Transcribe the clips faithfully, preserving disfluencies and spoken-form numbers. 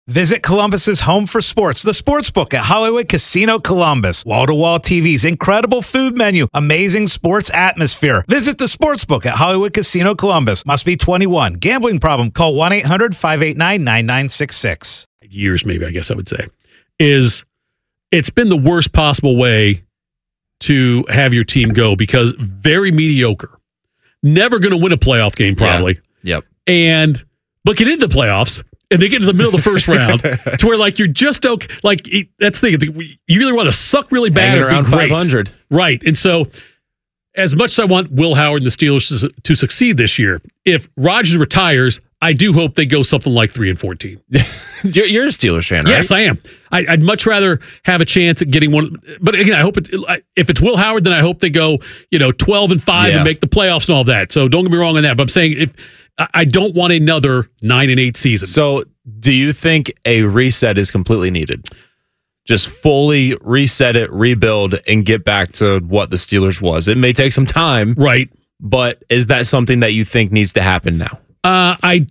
Visit Columbus's home for sports, the Sportsbook at Hollywood Casino Columbus. Wall-to-wall T Vs, incredible food menu, amazing sports atmosphere. Visit the Sportsbook at Hollywood Casino Columbus. Must be twenty-one. Gambling problem? Call one eight hundred five eight nine nine nine six six. Years, maybe, I guess I would say, is it's been the worst possible way to have your team go because very mediocre. Never going to win a playoff game, probably. Yeah. Yep. And, but get into the playoffs. And they get into the middle of the first round to where, like, you're just okay. Like, that's the thing. You really want to suck really bad Hanging or around be great. five hundred. Right. And so, as much as I want Will Howard and the Steelers to, to succeed this year, if Rodgers retires, I do hope they go something like three and fourteen. you're, you're a Steelers fan, right? Yes, I am. I, I'd much rather have a chance at getting one. But again, I hope it, if it's Will Howard, then I hope they go, you know, twelve and five Yeah. and make the playoffs and all that. So don't get me wrong on that. But I'm saying if I don't want another nine and eight season. So, do you think a reset is completely needed? Just fully reset it, rebuild, and get back to what the Steelers was. It may take some time, right? But is that something that you think needs to happen now? Uh, I,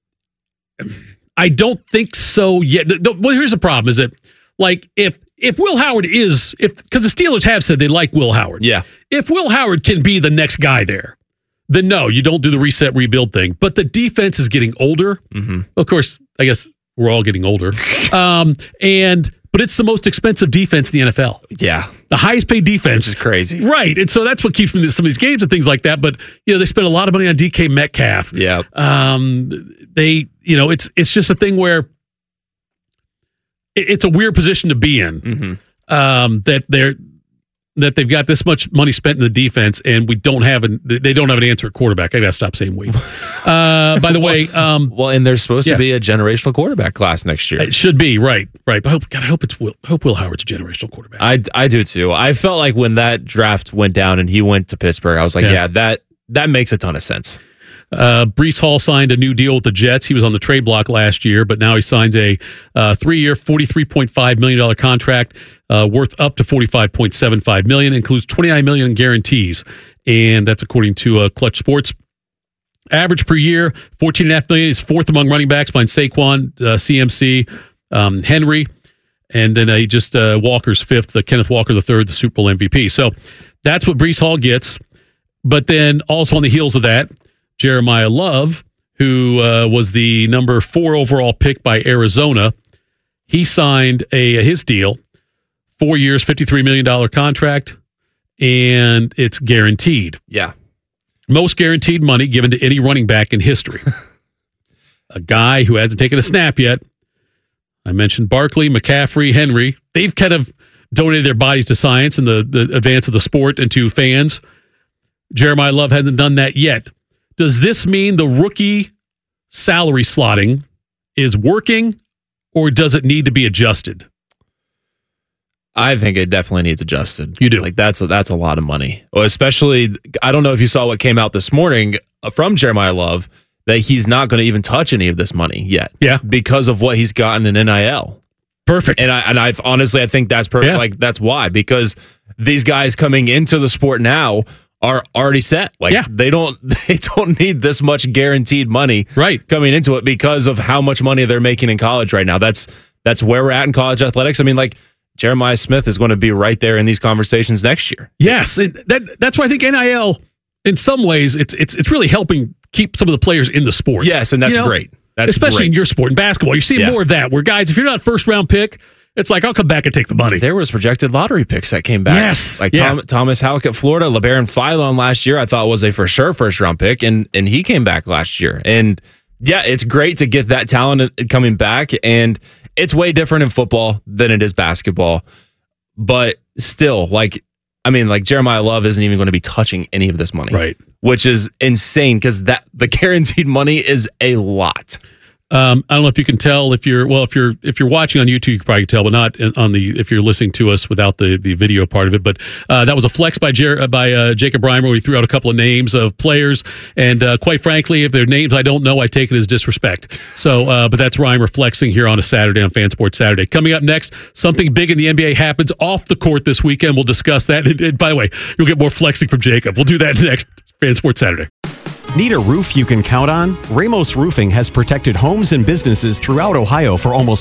I don't think so yet. The, the, well, here's the problem: is that like if if Will Howard is if because the Steelers have said they like Will Howard. Yeah. If Will Howard can be the next guy there, then no, you don't do the reset rebuild thing. But the defense is getting older. Mm-hmm. Of course, I guess we're all getting older. um, and but it's the most expensive defense in the N F L. Yeah. The highest paid defense. Which is crazy. Right. And so that's what keeps them in some of these games and things like that. But, you know, they spend a lot of money on D K Metcalf. Yeah. Um, they, you know, it's it's just a thing where it, it's a weird position to be in. Mm-hmm. Um, that they're that they've got this much money spent in the defense, and we don't have an they don't have an answer at quarterback. I gotta stop saying we. Uh, by the way, um, well, and there's supposed yeah. to be a generational quarterback class next year. It should be right, right. But I hope, God, I hope it's Will. I hope Will Howard's a generational quarterback. I, I do too. I felt like when that draft went down and he went to Pittsburgh, I was like, yeah, Yeah. that that makes a ton of sense. Uh, Breece Hall signed a new deal with the Jets. He was on the trade block last year, but now he signs a uh, three-year, forty-three point five million dollars contract uh, worth up to forty-five point seven five million dollars, includes twenty-nine million dollars in guarantees, and that's according to uh, Clutch Sports. Average per year, fourteen point five million dollars. He's fourth among running backs behind Saquon, uh, C M C, um, Henry, and then uh, he just uh, Walker's fifth, the Kenneth Walker the third, the Super Bowl M V P. So that's what Breece Hall gets. But then also on the heels of that, Jeremiah Love, who uh, was the number four overall pick by Arizona, he signed a his deal, four years, fifty-three million dollars contract, and it's guaranteed. Yeah. Most guaranteed money given to any running back in history. A guy who hasn't taken a snap yet. I mentioned Barkley, McCaffrey, Henry. They've kind of donated their bodies to science and the, the advance of the sport and to fans. Jeremiah Love hasn't done that yet. Does this mean the rookie salary slotting is working, or does it need to be adjusted? I think it definitely needs adjusted. You do? Like, that's a, that's a lot of money. Well, especially, I don't know if you saw what came out this morning from Jeremiah Love, that he's not going to even touch any of this money yet. Yeah. Because of what he's gotten in N I L. Perfect. And I and I honestly I think that's perfect. Yeah. Like, that's why, because these guys coming into the sport now are already set. Like, Yeah. they don't they don't need this much guaranteed money Right. coming into it because of how much money they're making in college right now. That's that's where we're at in college athletics. I mean, like, Jeremiah Smith is going to be right there in these conversations next year. Yes, and that that's why I think N I L, in some ways, it's it's it's really helping keep some of the players in the sport. Yes, and that's You know, great. That's especially great. in your sport, in basketball. You're seeing Yeah. more of that, where guys, if you're not a first round pick, it's like, I'll come back and take the money. There was projected lottery picks that came back. Yes, Like yeah. Tom, Thomas Halleck at Florida, LeBaron Philon last year, I thought was a for sure first round pick, and and he came back last year. And yeah, it's great to get that talent coming back, and it's way different in football than it is basketball. But still, like, I mean, like, Jeremiah Love isn't even going to be touching any of this money. Right. Which is insane, because that the guaranteed money is a lot. Um, I don't know if you can tell if you're well if you're if you're watching on YouTube, you can probably tell, but not on the if you're listening to us without the the video part of it. But uh, that was a flex by Jer- by uh, Jacob Reimer, where he threw out a couple of names of players, and uh, quite frankly, if they're names I don't know, I take it as disrespect. So, uh, but that's Reimer flexing here on a Saturday on Fan Sports Saturday. Coming up next, something big in the N B A happens off the court this weekend. We'll discuss that. And, and by the way, you'll get more flexing from Jacob. We'll do that next Fan Sports Saturday. Need a roof you can count on? Ramos Roofing has protected homes and businesses throughout Ohio for almost